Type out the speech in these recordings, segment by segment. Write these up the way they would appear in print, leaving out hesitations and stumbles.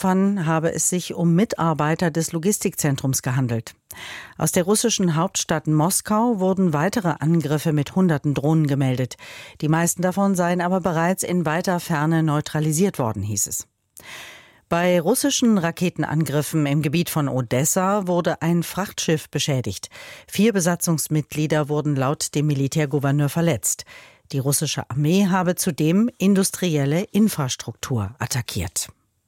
Opfern habe es sich um Mitarbeiter des Logistikzentrums gehandelt. Aus der russischen Hauptstadt Moskau wurden weitere Angriffe mit Hunderten Drohnen gemeldet. Die meisten davon seien aber bereits in weiter Ferne neutralisiert worden, hieß es. Bei russischen Raketenangriffen im Gebiet von Odessa wurde ein Frachtschiff beschädigt. 4 Besatzungsmitglieder wurden laut dem Militärgouverneur verletzt. Die russische Armee habe zudem industrielle Infrastruktur attackiert.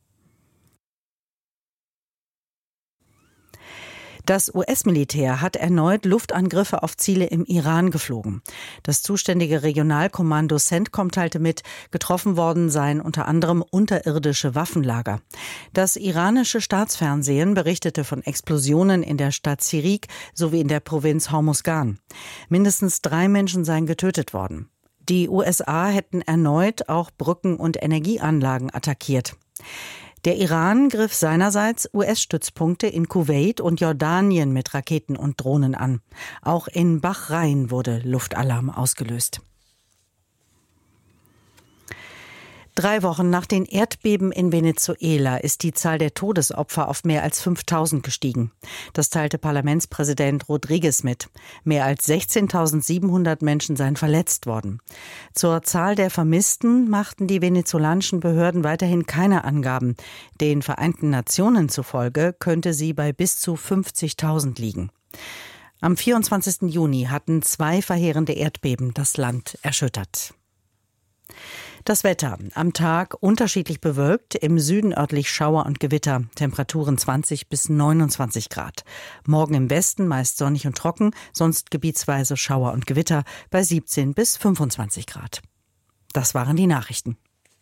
Das US-Militär hat erneut Luftangriffe auf Ziele im Iran geflogen. Das zuständige Regionalkommando CENTCOM teilte mit, getroffen worden seien unter anderem unterirdische Waffenlager. Das iranische Staatsfernsehen berichtete von Explosionen in der Stadt Sirik sowie in der Provinz Hormuzgan. Mindestens 3 Menschen seien getötet worden. Die USA hätten erneut auch Brücken und Energieanlagen attackiert. Der Iran griff seinerseits US-Stützpunkte in Kuwait und Jordanien mit Raketen und Drohnen an. Auch in Bahrain wurde Luftalarm ausgelöst. 3 Wochen nach den Erdbeben in Venezuela ist die Zahl der Todesopfer auf mehr als 5.000 gestiegen. Das teilte Parlamentspräsident Rodriguez mit. Mehr als 16.700 Menschen seien verletzt worden. Zur Zahl der Vermissten machten die venezolanischen Behörden weiterhin keine Angaben. Den Vereinten Nationen zufolge könnte sie bei bis zu 50.000 liegen. Am 24. Juni hatten 2 verheerende Erdbeben das Land erschüttert. Das Wetter. Am Tag unterschiedlich bewölkt, im Süden örtlich Schauer und Gewitter, Temperaturen 20 bis 29 Grad. Morgen im Westen meist sonnig und trocken, sonst gebietsweise Schauer und Gewitter bei 17 bis 25 Grad. Das waren die Nachrichten.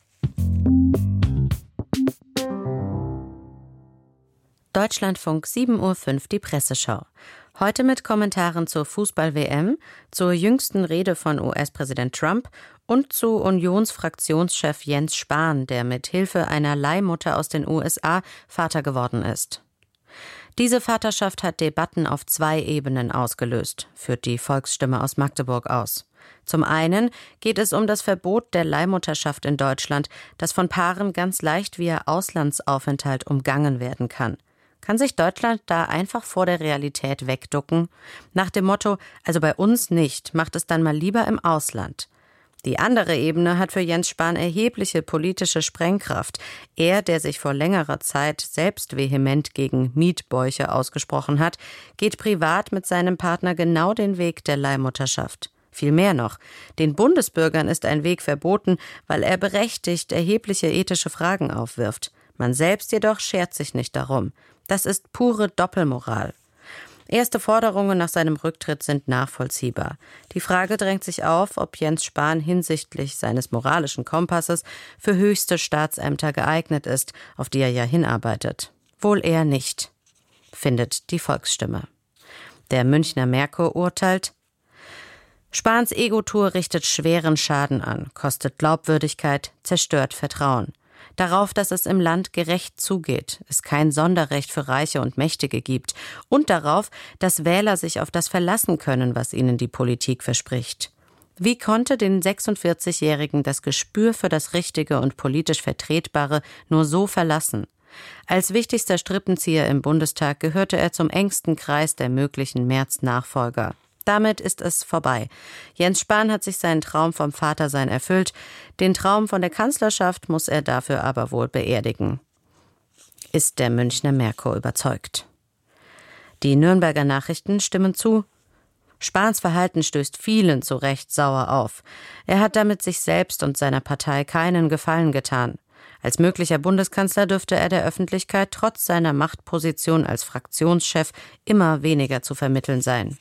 Deutschlandfunk 7:05 Uhr die Presseschau. Heute mit Kommentaren zur Fußball-WM, zur jüngsten Rede von US-Präsident Trump und zu Unionsfraktionschef Jens Spahn, der mit Hilfe einer Leihmutter aus den USA Vater geworden ist. Diese Vaterschaft hat Debatten auf 2 Ebenen ausgelöst, führt die Volksstimme aus Magdeburg aus. Zum einen geht es um das Verbot der Leihmutterschaft in Deutschland, das von Paaren ganz leicht via Auslandsaufenthalt umgangen werden kann. Kann sich Deutschland da einfach vor der Realität wegducken? Nach dem Motto, also bei uns nicht, macht es dann mal lieber im Ausland. Die andere Ebene hat für Jens Spahn erhebliche politische Sprengkraft. Er, der sich vor längerer Zeit selbst vehement gegen Mietbäuche ausgesprochen hat, geht privat mit seinem Partner genau den Weg der Leihmutterschaft. Viel mehr noch, den Bundesbürgern ist ein Weg verboten, weil er berechtigt erhebliche ethische Fragen aufwirft. Man selbst jedoch schert sich nicht darum. Das ist pure Doppelmoral. Erste Forderungen nach seinem Rücktritt sind nachvollziehbar. Die Frage drängt sich auf, ob Jens Spahn hinsichtlich seines moralischen Kompasses für höchste Staatsämter geeignet ist, auf die er ja hinarbeitet. Wohl eher nicht, findet die Volksstimme. Der Münchner Merkur urteilt: Spahns Ego-Tour richtet schweren Schaden an, kostet Glaubwürdigkeit, zerstört Vertrauen. Darauf, dass es im Land gerecht zugeht, es kein Sonderrecht für Reiche und Mächtige gibt und darauf, dass Wähler sich auf das verlassen können, was ihnen die Politik verspricht. Wie konnte den 46-Jährigen das Gespür für das Richtige und politisch Vertretbare nur so verlassen? Als wichtigster Strippenzieher im Bundestag gehörte er zum engsten Kreis der möglichen Merz-Nachfolger. Damit ist es vorbei. Jens Spahn hat sich seinen Traum vom Vatersein erfüllt. Den Traum von der Kanzlerschaft muss er dafür aber wohl beerdigen. Ist der Münchner Merkur überzeugt. Die Nürnberger Nachrichten stimmen zu. Spahns Verhalten stößt vielen zu Recht sauer auf. Er hat damit sich selbst und seiner Partei keinen Gefallen getan. Als möglicher Bundeskanzler dürfte er der Öffentlichkeit trotz seiner Machtposition als Fraktionschef immer weniger zu vermitteln sein.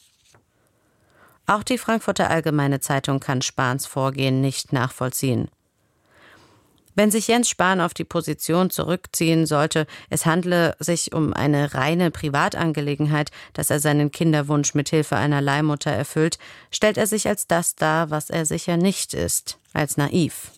Auch die Frankfurter Allgemeine Zeitung kann Spahns Vorgehen nicht nachvollziehen. Wenn sich Jens Spahn auf die Position zurückziehen sollte, es handle sich um eine reine Privatangelegenheit, dass er seinen Kinderwunsch mit Hilfe einer Leihmutter erfüllt, stellt er sich als das dar, was er sicher nicht ist, als naiv.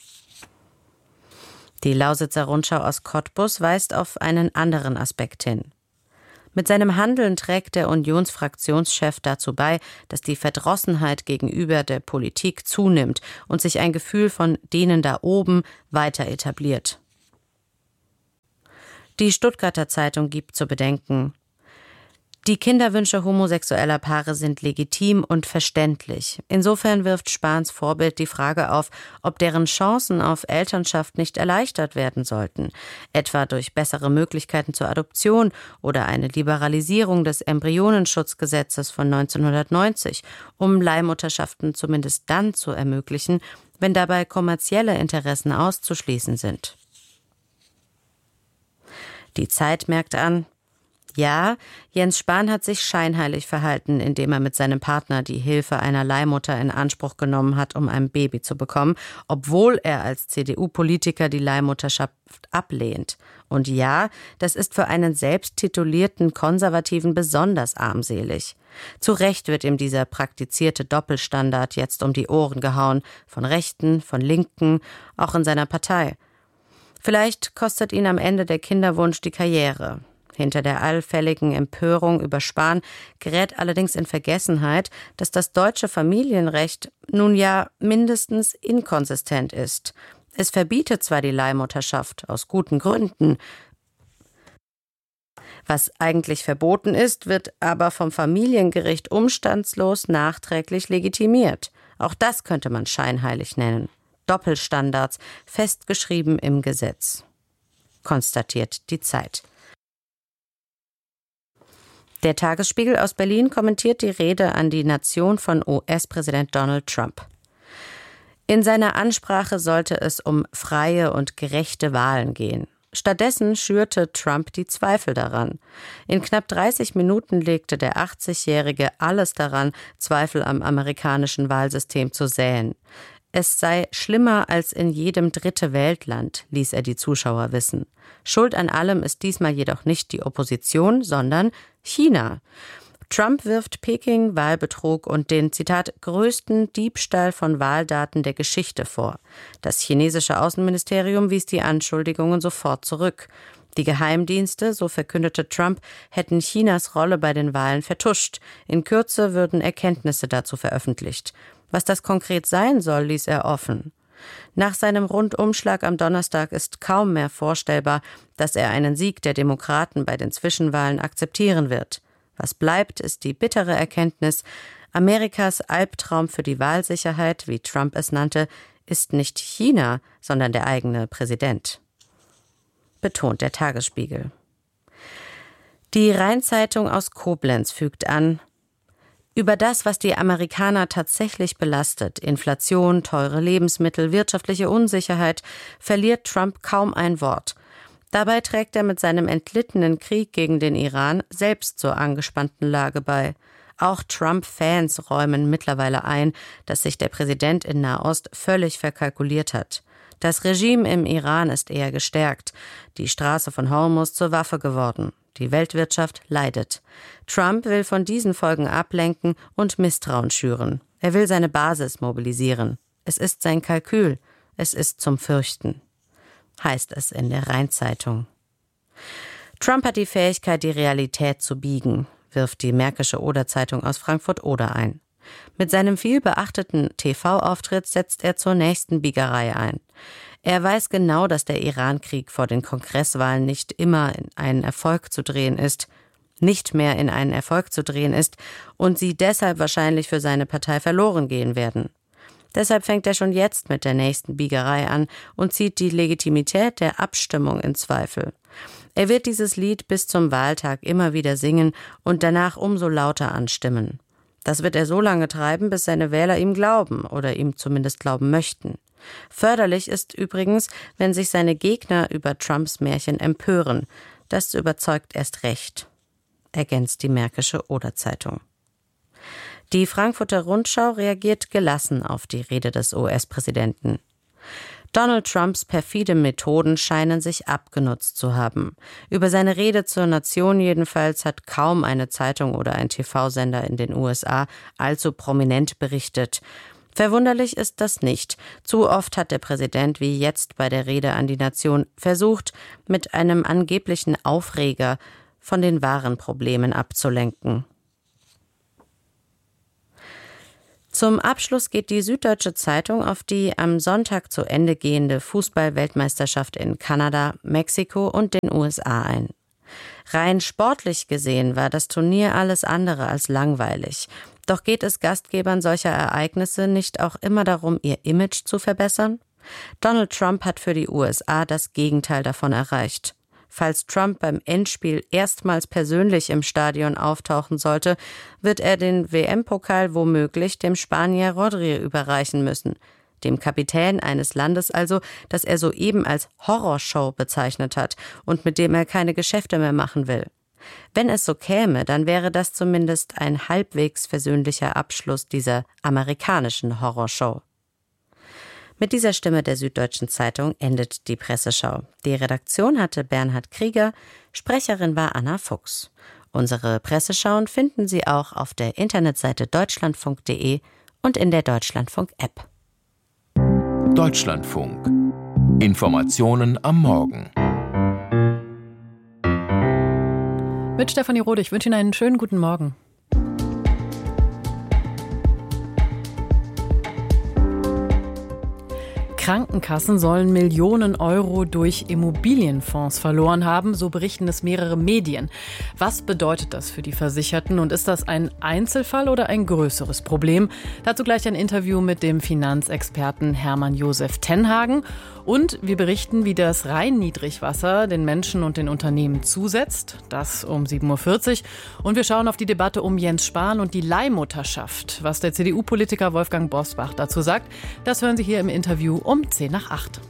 Die Lausitzer Rundschau aus Cottbus weist auf einen anderen Aspekt hin. Mit seinem Handeln trägt der Unionsfraktionschef dazu bei, dass die Verdrossenheit gegenüber der Politik zunimmt und sich ein Gefühl von denen da oben weiter etabliert. Die Stuttgarter Zeitung gibt zu bedenken: Die Kinderwünsche homosexueller Paare sind legitim und verständlich. Insofern wirft Spahns Vorbild die Frage auf, ob deren Chancen auf Elternschaft nicht erleichtert werden sollten, etwa durch bessere Möglichkeiten zur Adoption oder eine Liberalisierung des Embryonenschutzgesetzes von 1990, um Leihmutterschaften zumindest dann zu ermöglichen, wenn dabei kommerzielle Interessen auszuschließen sind. Die Zeit merkt an: Ja, Jens Spahn hat sich scheinheilig verhalten, indem er mit seinem Partner die Hilfe einer Leihmutter in Anspruch genommen hat, um ein Baby zu bekommen, obwohl er als CDU-Politiker die Leihmutterschaft ablehnt. Und ja, das ist für einen selbsttitulierten Konservativen besonders armselig. Zu Recht wird ihm dieser praktizierte Doppelstandard jetzt um die Ohren gehauen, von Rechten, von Linken, auch in seiner Partei. Vielleicht kostet ihn am Ende der Kinderwunsch die Karriere. Hinter der allfälligen Empörung über Spahn gerät allerdings in Vergessenheit, dass das deutsche Familienrecht nun ja mindestens inkonsistent ist. Es verbietet zwar die Leihmutterschaft aus guten Gründen. Was eigentlich verboten ist, wird aber vom Familiengericht umstandslos nachträglich legitimiert. Auch das könnte man scheinheilig nennen. Doppelstandards, festgeschrieben im Gesetz, konstatiert die Zeit. Der Tagesspiegel aus Berlin kommentiert die Rede an die Nation von US-Präsident Donald Trump. In seiner Ansprache sollte es um freie und gerechte Wahlen gehen. Stattdessen schürte Trump die Zweifel daran. In knapp 30 Minuten legte der 80-Jährige alles daran, Zweifel am amerikanischen Wahlsystem zu säen. Es sei schlimmer als in jedem Dritte-Welt-Land, ließ er die Zuschauer wissen. Schuld an allem ist diesmal jedoch nicht die Opposition, sondern China. Trump wirft Peking Wahlbetrug und den, Zitat, größten Diebstahl von Wahldaten der Geschichte vor. Das chinesische Außenministerium wies die Anschuldigungen sofort zurück. Die Geheimdienste, so verkündete Trump, hätten Chinas Rolle bei den Wahlen vertuscht. In Kürze würden Erkenntnisse dazu veröffentlicht. Was das konkret sein soll, ließ er offen. Nach seinem Rundumschlag am Donnerstag ist kaum mehr vorstellbar, dass er einen Sieg der Demokraten bei den Zwischenwahlen akzeptieren wird. Was bleibt, ist die bittere Erkenntnis: Amerikas Albtraum für die Wahlsicherheit, wie Trump es nannte, ist nicht China, sondern der eigene Präsident, betont der Tagesspiegel. Die Rhein-Zeitung aus Koblenz fügt an: Über das, was die Amerikaner tatsächlich belastet, Inflation, teure Lebensmittel, wirtschaftliche Unsicherheit, verliert Trump kaum ein Wort. Dabei trägt er mit seinem entlittenen Krieg gegen den Iran selbst zur angespannten Lage bei. Auch Trump-Fans räumen mittlerweile ein, dass sich der Präsident in Nahost völlig verkalkuliert hat. Das Regime im Iran ist eher gestärkt, die Straße von Hormuz zur Waffe geworden. Die Weltwirtschaft leidet. Trump will von diesen Folgen ablenken und Misstrauen schüren. Er will seine Basis mobilisieren. Es ist sein Kalkül. Es ist zum Fürchten, heißt es in der Rhein-Zeitung. Trump hat die Fähigkeit, die Realität zu biegen, wirft die Märkische Oder-Zeitung aus Frankfurt-Oder ein. Mit seinem viel beachteten TV-Auftritt setzt er zur nächsten Biegerei ein. Er weiß genau, dass der Iran-Krieg vor den Kongresswahlen nicht mehr in einen Erfolg zu drehen ist und sie deshalb wahrscheinlich für seine Partei verloren gehen werden. Deshalb fängt er schon jetzt mit der nächsten Biegerei an und zieht die Legitimität der Abstimmung in Zweifel. Er wird dieses Lied bis zum Wahltag immer wieder singen und danach umso lauter anstimmen. Das wird er so lange treiben, bis seine Wähler ihm glauben oder ihm zumindest glauben möchten. Förderlich ist übrigens, wenn sich seine Gegner über Trumps Märchen empören. Das überzeugt erst recht, ergänzt die Märkische Oder-Zeitung. Die Frankfurter Rundschau reagiert gelassen auf die Rede des US-Präsidenten. Donald Trumps perfide Methoden scheinen sich abgenutzt zu haben. Über seine Rede zur Nation jedenfalls hat kaum eine Zeitung oder ein TV-Sender in den USA allzu prominent berichtet. Verwunderlich ist das nicht. Zu oft hat der Präsident, wie jetzt bei der Rede an die Nation, versucht, mit einem angeblichen Aufreger von den wahren Problemen abzulenken. Zum Abschluss geht die Süddeutsche Zeitung auf die am Sonntag zu Ende gehende Fußball-Weltmeisterschaft in Kanada, Mexiko und den USA ein. Rein sportlich gesehen war das Turnier alles andere als langweilig. Doch geht es Gastgebern solcher Ereignisse nicht auch immer darum, ihr Image zu verbessern? Donald Trump hat für die USA das Gegenteil davon erreicht. Falls Trump beim Endspiel erstmals persönlich im Stadion auftauchen sollte, wird er den WM-Pokal womöglich dem Spanier Rodri überreichen müssen. Dem Kapitän eines Landes also, das er soeben als Horrorshow bezeichnet hat und mit dem er keine Geschäfte mehr machen will. Wenn es so käme, dann wäre das zumindest ein halbwegs versöhnlicher Abschluss dieser amerikanischen Horrorshow. Mit dieser Stimme der Süddeutschen Zeitung endet die Presseschau. Die Redaktion hatte Bernhard Krieger, Sprecherin war Anna Fuchs. Unsere Presseschauen finden Sie auch auf der Internetseite deutschlandfunk.de und in der Deutschlandfunk-App. Deutschlandfunk. Informationen am Morgen. Mit Stefanie Rode, ich wünsche Ihnen einen schönen guten Morgen. Krankenkassen sollen Millionen Euro durch Immobilienfonds verloren haben, so berichten es mehrere Medien. Was bedeutet das für die Versicherten und ist das ein Einzelfall oder ein größeres Problem? Dazu gleich ein Interview mit dem Finanzexperten Hermann Josef Tenhagen. Und wir berichten, wie das Rhein-Niedrigwasser den Menschen und den Unternehmen zusetzt. Das um 7.40 Uhr. Und wir schauen auf die Debatte um Jens Spahn und die Leihmutterschaft. Was der CDU-Politiker Wolfgang Bosbach dazu sagt, das hören Sie hier im Interview um 7:50.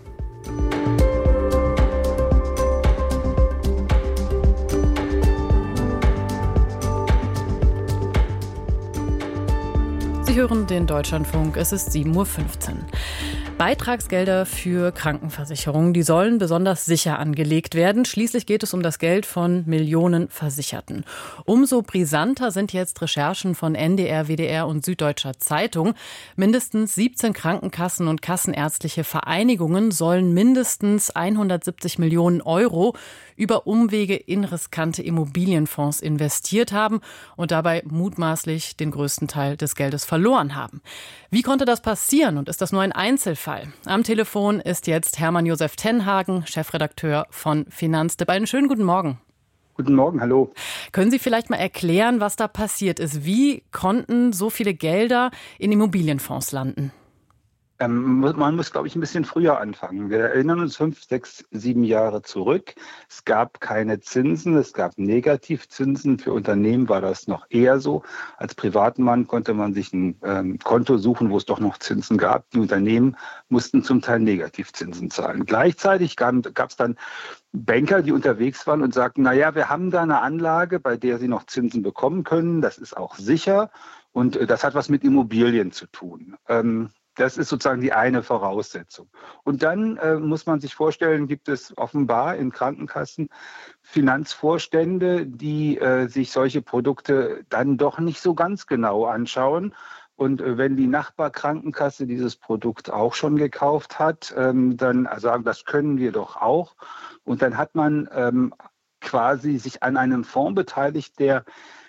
Sie hören den Deutschlandfunk, es ist 7:15 Uhr. Beitragsgelder für Krankenversicherungen, die sollen besonders sicher angelegt werden. Schließlich geht es um das Geld von Millionen Versicherten. Umso brisanter sind jetzt Recherchen von NDR, WDR und Süddeutscher Zeitung. Mindestens 17 Krankenkassen und kassenärztliche Vereinigungen sollen mindestens 170 Millionen Euro über Umwege in riskante Immobilienfonds investiert haben und dabei mutmaßlich den größten Teil des Geldes verloren haben. Wie konnte das passieren und ist das nur ein Einzelfall? Am Telefon ist jetzt Hermann Josef Tenhagen, Chefredakteur von Finanztipp. Einen schönen guten Morgen. Guten Morgen, hallo. Können Sie vielleicht mal erklären, was da passiert ist? Wie konnten so viele Gelder in Immobilienfonds landen? Man muss, glaube ich, ein bisschen früher anfangen. Wir erinnern uns 5, 6, 7 Jahre zurück. Es gab keine Zinsen, es gab Negativzinsen. Für Unternehmen war das noch eher so. Als Privatmann konnte man sich ein Konto suchen, wo es doch noch Zinsen gab. Die Unternehmen mussten zum Teil Negativzinsen zahlen. Gleichzeitig gab es dann Banker, die unterwegs waren und sagten, naja, wir haben da eine Anlage, bei der Sie noch Zinsen bekommen können. Das ist auch sicher und das hat was mit Immobilien zu tun. Das ist sozusagen die eine Voraussetzung. Und dann muss man sich vorstellen, gibt es offenbar in Krankenkassen Finanzvorstände, die sich solche Produkte dann doch nicht so ganz genau anschauen. Und wenn die Nachbarkrankenkasse dieses Produkt auch schon gekauft hat, dann sagen, das können wir doch auch. Und dann hat man quasi sich an einem Fonds beteiligt, der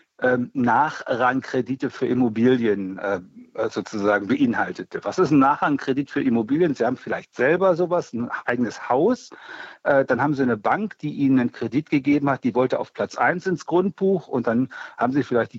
Nachrangkredite für Immobilien sozusagen beinhaltete. Was ist ein Nachrangkredit für Immobilien? Sie haben vielleicht selber sowas, ein eigenes Haus. Dann haben Sie eine Bank, die Ihnen einen Kredit gegeben hat, die wollte auf Platz 1 ins Grundbuch und dann haben Sie vielleicht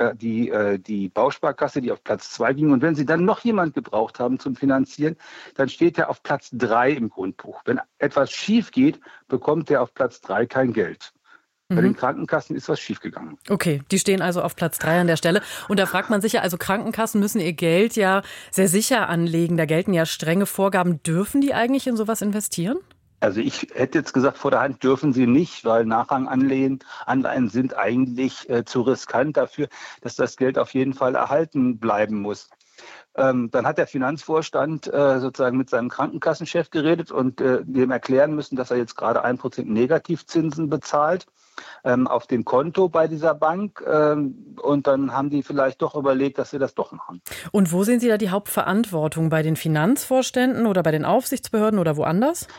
die Bausparkasse, die auf Platz 2 ging. Und wenn Sie dann noch jemand gebraucht haben zum Finanzieren, dann steht er auf Platz 3 im Grundbuch. Wenn etwas schief geht, bekommt er auf Platz 3 kein Geld. Bei den Krankenkassen ist was schiefgegangen. Okay, die stehen also auf Platz 3 an der Stelle. Und da fragt man sich ja, also Krankenkassen müssen ihr Geld ja sehr sicher anlegen. Da gelten ja strenge Vorgaben. Dürfen die eigentlich in sowas investieren? Also ich hätte jetzt gesagt, vor der Hand dürfen sie nicht, weil Nachranganleihen sind eigentlich zu riskant dafür, dass das Geld auf jeden Fall erhalten bleiben muss. Dann hat der Finanzvorstand sozusagen mit seinem Krankenkassenchef geredet und dem erklären müssen, dass er jetzt gerade 1% Negativzinsen bezahlt auf dem Konto bei dieser Bank. Und dann haben die vielleicht doch überlegt, dass sie das doch machen. Und wo sehen Sie da die Hauptverantwortung? Bei den Finanzvorständen oder bei den Aufsichtsbehörden oder woanders?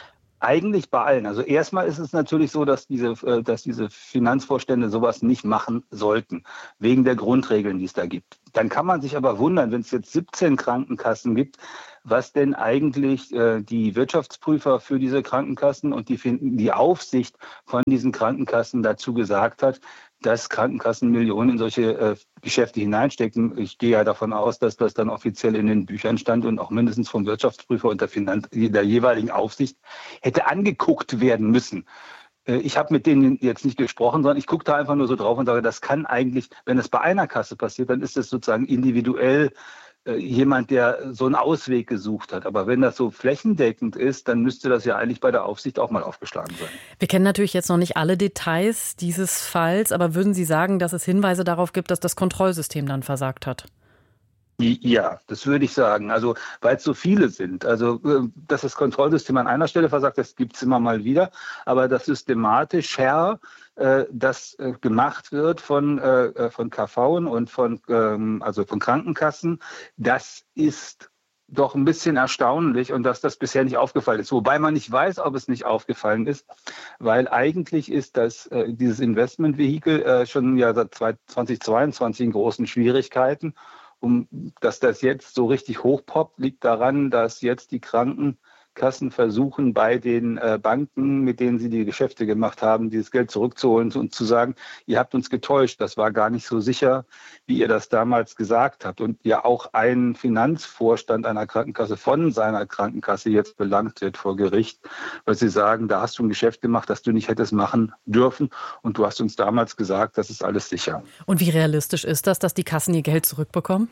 Eigentlich bei allen. Also erstmal ist es natürlich so, dass diese Finanzvorstände sowas nicht machen sollten, wegen der Grundregeln, die es da gibt. Dann kann man sich aber wundern, wenn es jetzt 17 Krankenkassen gibt, was denn eigentlich die Wirtschaftsprüfer für diese Krankenkassen und die Aufsicht von diesen Krankenkassen dazu gesagt hat, dass Krankenkassen Millionen in solche Geschäfte hineinstecken. Ich gehe ja davon aus, dass das dann offiziell in den Büchern stand und auch mindestens vom Wirtschaftsprüfer und der jeweiligen Aufsicht hätte angeguckt werden müssen. Ich habe mit denen jetzt nicht gesprochen, sondern ich gucke da einfach nur so drauf und sage, das kann eigentlich, wenn es bei einer Kasse passiert, dann ist das sozusagen individuell jemand, der so einen Ausweg gesucht hat. Aber wenn das so flächendeckend ist, dann müsste das ja eigentlich bei der Aufsicht auch mal aufgeschlagen sein. Wir kennen natürlich jetzt noch nicht alle Details dieses Falls, aber würden Sie sagen, dass es Hinweise darauf gibt, dass das Kontrollsystem dann versagt hat? Ja, das würde ich sagen. Also, weil es so viele sind. Also, dass das Kontrollsystem an einer Stelle versagt, das gibt es immer mal wieder. Aber dass systematisch das gemacht wird von KVen und von Krankenkassen, das ist doch ein bisschen erstaunlich und dass das bisher nicht aufgefallen ist. Wobei man nicht weiß, ob es nicht aufgefallen ist, weil eigentlich ist dieses Investmentvehikel schon ja seit 2022 in großen Schwierigkeiten. Dass das jetzt so richtig hochpoppt, liegt daran, dass jetzt die Krankenkassen versuchen, bei den Banken, mit denen sie die Geschäfte gemacht haben, dieses Geld zurückzuholen und zu sagen, ihr habt uns getäuscht, das war gar nicht so sicher, wie ihr das damals gesagt habt. Und ja auch ein Finanzvorstand einer Krankenkasse von seiner Krankenkasse jetzt belangt wird vor Gericht, weil sie sagen, da hast du ein Geschäft gemacht, das du nicht hättest machen dürfen und du hast uns damals gesagt, das ist alles sicher. Und wie realistisch ist das, dass die Kassen ihr Geld zurückbekommen?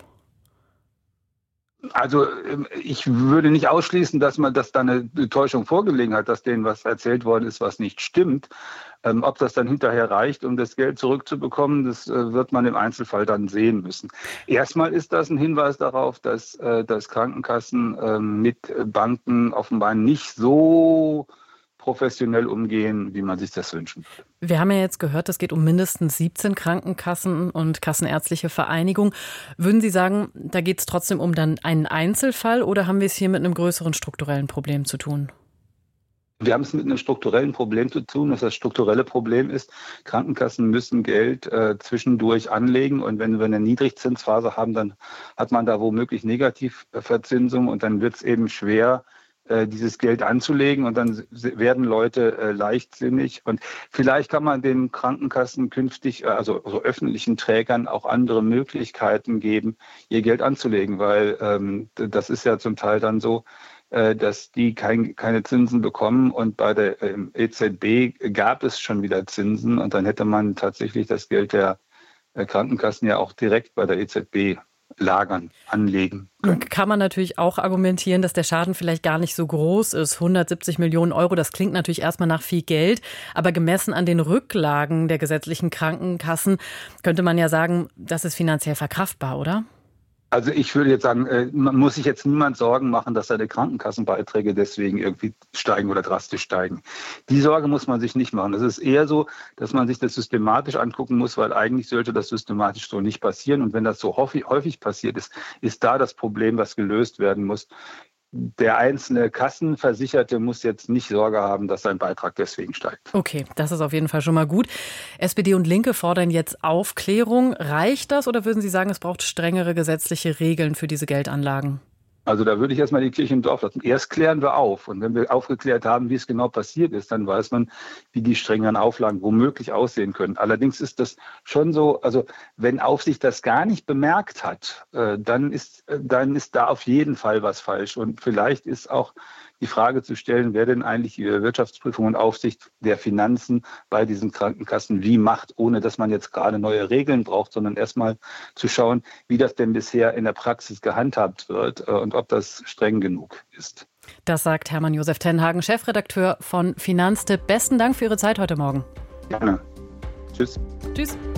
Also ich würde nicht ausschließen, dass da eine Täuschung vorgelegen hat, dass denen was erzählt worden ist, was nicht stimmt. Ob das dann hinterher reicht, um das Geld zurückzubekommen, das wird man im Einzelfall dann sehen müssen. Erstmal ist das ein Hinweis darauf, dass Krankenkassen mit Banken offenbar nicht so professionell umgehen, wie man sich das wünschen würde. Wir haben ja jetzt gehört, es geht um mindestens 17 Krankenkassen und Kassenärztliche Vereinigung. Würden Sie sagen, da geht es trotzdem um dann einen Einzelfall oder haben wir es hier mit einem größeren strukturellen Problem zu tun? Wir haben es mit einem strukturellen Problem zu tun. Das strukturelle Problem ist, Krankenkassen müssen Geld zwischendurch anlegen und wenn wir eine Niedrigzinsphase haben, dann hat man da womöglich Negativverzinsung und dann wird es eben schwer, dieses Geld anzulegen und dann werden Leute leichtsinnig und vielleicht kann man den Krankenkassen künftig, also öffentlichen Trägern auch andere Möglichkeiten geben, ihr Geld anzulegen, weil das ist ja zum Teil dann so, dass die keine Zinsen bekommen und bei der EZB gab es schon wieder Zinsen und dann hätte man tatsächlich das Geld der Krankenkassen ja auch direkt bei der EZB lagern, anlegen können. Kann man natürlich auch argumentieren, dass der Schaden vielleicht gar nicht so groß ist. 170 Millionen Euro, das klingt natürlich erstmal nach viel Geld, aber gemessen an den Rücklagen der gesetzlichen Krankenkassen könnte man ja sagen, das ist finanziell verkraftbar, oder? Also ich würde jetzt sagen, man muss sich jetzt niemand Sorgen machen, dass seine Krankenkassenbeiträge deswegen irgendwie steigen oder drastisch steigen. Die Sorge muss man sich nicht machen. Es ist eher so, dass man sich das systematisch angucken muss, weil eigentlich sollte das systematisch so nicht passieren. Und wenn das so häufig passiert ist, ist da das Problem, was gelöst werden muss. Der einzelne Kassenversicherte muss jetzt nicht Sorge haben, dass sein Beitrag deswegen steigt. Okay, das ist auf jeden Fall schon mal gut. SPD und Linke fordern jetzt Aufklärung. Reicht das oder würden Sie sagen, es braucht strengere gesetzliche Regeln für diese Geldanlagen? Also da würde ich erstmal die Kirche im Dorf lassen. Erst klären wir auf. Und wenn wir aufgeklärt haben, wie es genau passiert ist, dann weiß man, wie die strengeren Auflagen womöglich aussehen können. Allerdings ist das schon so, also wenn Aufsicht das gar nicht bemerkt hat, dann ist da auf jeden Fall was falsch. Und vielleicht ist auch die Frage zu stellen, wer denn eigentlich die Wirtschaftsprüfung und Aufsicht der Finanzen bei diesen Krankenkassen wie macht, ohne dass man jetzt gerade neue Regeln braucht, sondern erstmal zu schauen, wie das denn bisher in der Praxis gehandhabt wird und ob das streng genug ist. Das sagt Hermann Josef Tenhagen, Chefredakteur von Finanztipp. Besten Dank für Ihre Zeit heute Morgen. Gerne. Tschüss. Tschüss.